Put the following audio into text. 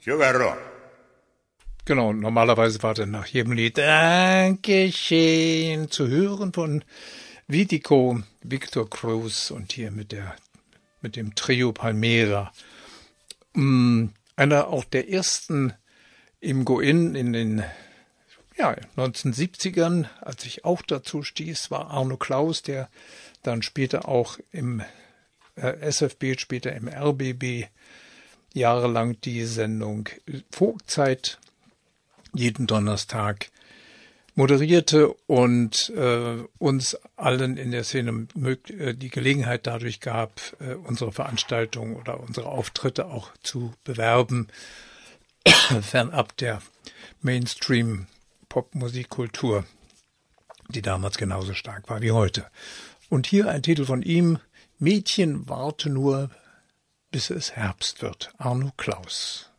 Sugarro. Genau, normalerweise war dann nach jedem Lied Dankeschön zu hören von Vitico, Victor Cruz und hier mit dem Trio Palmera. Einer auch der ersten im Go-In in den 1970ern, als ich auch dazu stieß, war Arno Klaus, der dann später auch im SFB, später im RBB jahrelang die Sendung Vogtzeit jeden Donnerstag moderierte und uns allen in der Szene die Gelegenheit dadurch gab, unsere Veranstaltungen oder unsere Auftritte auch zu bewerben, fernab der Mainstream-Pop-Musikkultur, die damals genauso stark war wie heute. Und hier ein Titel von ihm, Mädchen, warte nur, bis es Herbst wird, Arno Klaus.